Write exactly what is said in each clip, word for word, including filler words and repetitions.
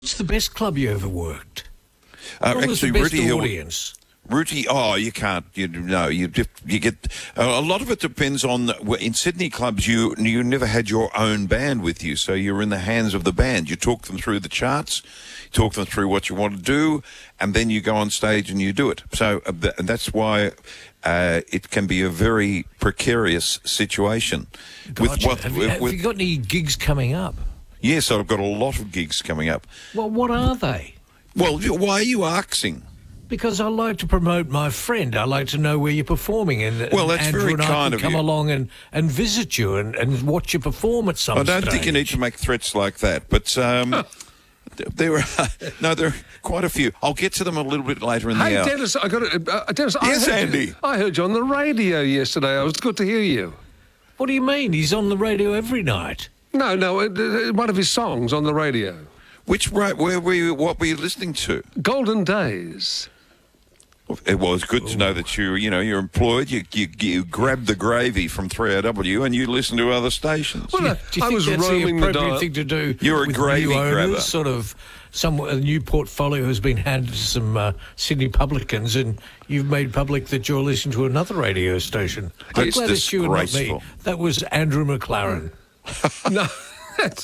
What's the best club you ever worked? Uh, What was actually, the best Ruti Hill, audience? Ruti, oh, you can't. You no, you just, you get uh, a lot of it depends on in Sydney clubs. You you never had your own band with you, so you're in the hands of the band. You talk them through the charts, talk them through what you want to do, and then you go on stage and you do it. So uh, th- that's why uh, it can be a very precarious situation. Gotcha. what, have, you, have with, you got any gigs coming up? yes, I've got a lot of gigs coming up. Well, what are they? Well, why are you asking? Because I like to promote my friend. I like to know where you're performing, and Well, and that's Andrew very and I kind can of come you. along and, and visit you and, and watch you perform at some I don't stage. think you need to make threats like that, but um, there are no, there are quite a few. I'll get to them a little bit later in Hey, the hour. Dennis, I got it. Uh, Dennis, Yes, I heard Andy. You, I heard you on the radio yesterday. It was good to hear you. What do you mean? He's on the radio every night. No, no, uh, uh, one of his songs on the radio. Which right? Where were you? What were you listening to? Golden Days. It was good to know that you, you know, you're employed. You you, you grab the gravy from three R W and you listen to other stations. Well, Do uh, you think I was that's roaming the the appropriate dial. thing to do? You're a with gravy new owners, grabber. Sort of, some a new portfolio has been handed to some uh, Sydney publicans, and you've made public that you're listening to another radio station. I'm It's glad it's you and not me. disgraceful. That was Andrew McLaren. No, that's-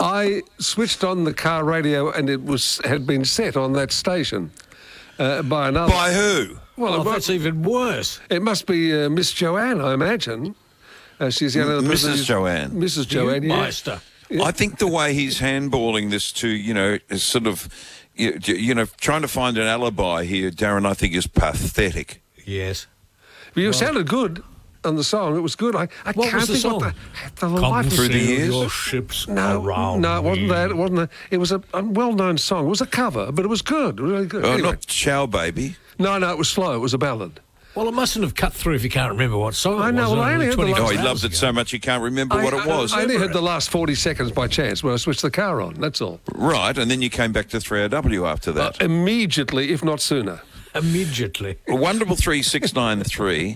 I switched on the car radio and it was had been set on that station uh, by another. By who? well, Oh, it, that's mu- even worse. it must be uh, Miss Joanne, I imagine. Uh, she's the other person Missus who's- Joanne. Missus Joanne, yeah. Meister. I think the way he's handballing this to, you know, is sort of, you, you know, trying to find an alibi here, Darren, I think is pathetic. Yes. But you sounded good on the song. It was good. I, I What can't was the think song? what the, the Come life of through the sail years? your ships No, around no, it wasn't me. that. It wasn't. A, it was a, a well-known song. It was a cover, but it was good. Really good. Oh, Anyway. not Chow Baby. No, no, it was slow. It was a ballad. Well, it mustn't have cut through if you can't remember what song it I know, was. well, I only heard the twenty-four last- Oh, he hours loves it ago. so much he can't remember what it was. I, I only heard the last forty seconds by chance when I switched the car on. That's all. Right, and then you came back to three R W after that. Uh, immediately, if not sooner. Immediately. Wonderful three six nine three.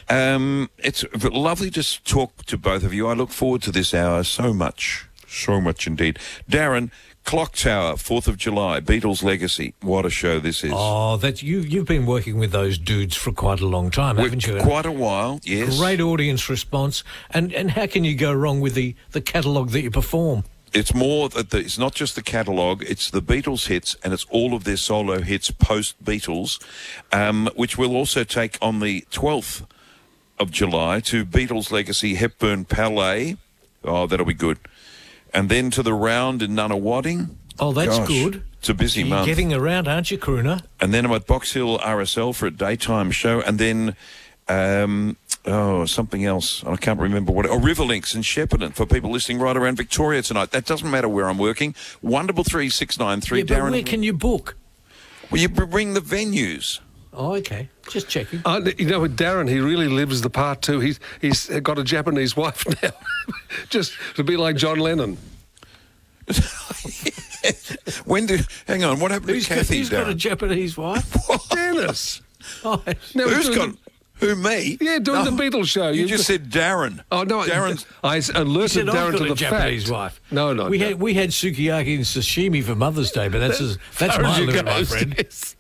Um, it's lovely to talk to both of you. I look forward to this hour so much, so much indeed. Darren, Clock Tower, Fourth of July, Beatles Legacy. What a show this is! Oh, that you you've been working with those dudes for quite a long time, We're- haven't you? Quite a while, yes. Great audience response, and and how can you go wrong with the the catalogue that you perform? It's more that the, it's not just the catalogue; it's the Beatles hits, and it's all of their solo hits post Beatles, um, which we'll also take on the twelfth of July to Beatles Legacy Hepburn Palais. Oh, that'll be good. And then to the round in Nunawading. Oh, that's Gosh, good. It's a busy You're month. getting around, aren't you, crooner? And then I'm at Box Hill R S L for a daytime show, and then um, oh something else I can't remember what. Oh, Riverlinks in Shepparton for people listening right around Victoria tonight. That doesn't matter where I'm working. Wonderful three six nine three. Yeah, but Darren, where can you book? will you bring the venues? Oh, okay. Just checking. Uh, you know, with Darren, he really lives the part too. He's he's got a Japanese wife now, just to be like John Lennon. When did? Hang on. What happened Who's to got, Kathy? who's got a Darren? Japanese wife? Dennis. Oh, No, Who's doing got? Who me? The, yeah, doing No, the Beatles show. You just said Darren. Oh no, Darren's. I s- alerted said I've Darren got to a the Japanese fact. wife. No, no, We no. had we had sukiyaki and sashimi for Mother's Day, but that's as, that's Far my as it limit, my goes, friend. yes.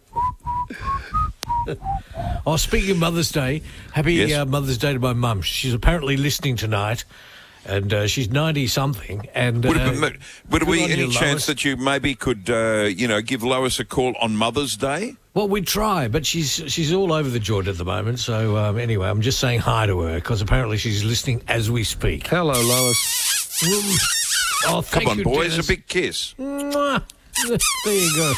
Oh, speaking of Mother's Day, happy Yes. uh, Mother's Day to my mum. She's apparently listening tonight, and uh, she's ninety something. And Would, uh, it, be- would there good be on any you, chance Lois. that you maybe could, uh, you know, give Lois a call on Mother's Day? Well, we try, but she's she's all over the joint at the moment. So um, anyway, I'm just saying hi to her because apparently she's listening as we speak. Hello, Lois. Mm. Oh, thank Come on, you, boys, Dennis. a big kiss. Mwah. There you go.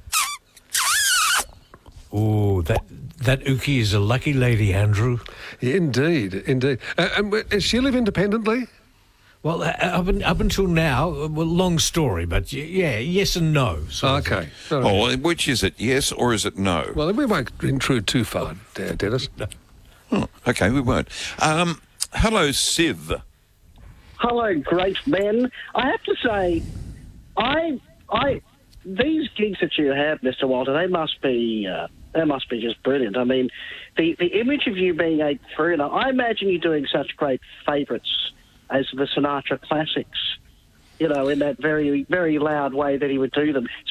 Oh, that that Uki is a lucky lady, Andrew. Indeed, indeed. Uh, and w- does she live independently? Well, uh, up, un, up until now, uh, well, long story, but y- yeah, yes and no. sort of Okay. All right. Oh, well, which is it, yes or is it no? Well, we won't intrude too far, De- Dennis. Oh, okay, we won't. Um, hello, Siv. Hello, great men. I have to say, I, I, these gigs that you have, Mister Walter, they must be, uh, they must be just brilliant. I mean, the the image of you being a crooner. I imagine you doing such great favourites as the Sinatra classics. you know, in that very, very loud way that he would do them.